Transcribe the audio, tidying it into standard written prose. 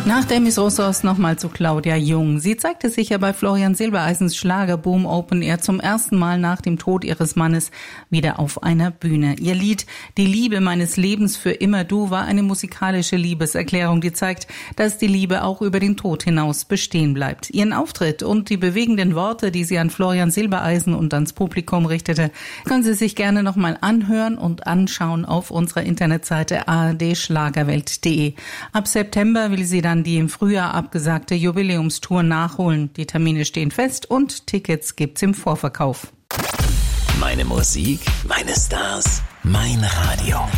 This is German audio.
Nach Demis Roussos nochmal zu Claudia Jung. Sie zeigte sich ja bei Florian Silbereisens Schlagerboom Open Air zum ersten Mal nach dem Tod ihres Mannes wieder auf einer Bühne. Ihr Lied »Die Liebe meines Lebens für immer du« war eine musikalische Liebeserklärung, die zeigt, dass die Liebe auch über den Tod hinaus bestehen bleibt. Ihren Auftritt und die bewegenden Worte, die sie an Florian Silbereisen und ans Publikum richtete, können Sie sich gerne nochmal anhören und anschauen auf unserer Internetseite ardschlagerwelt.de. Ab September will sie dann die im Frühjahr abgesagte Jubiläumstour nachholen. Die Termine stehen fest und Tickets gibt's im Vorverkauf. Meine Musik, meine Stars, mein Radio.